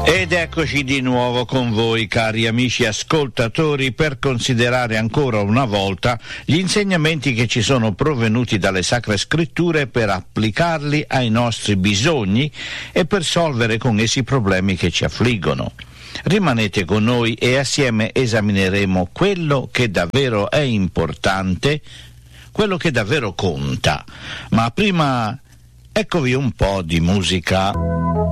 Ed eccoci di nuovo con voi, cari amici ascoltatori, per considerare ancora una volta gli insegnamenti che ci sono provenuti dalle Sacre Scritture per applicarli ai nostri bisogni e per solvere con essi i problemi che ci affliggono. Rimanete con noi e assieme esamineremo quello che davvero è importante, quello che davvero conta. Ma prima eccovi un po' di musica.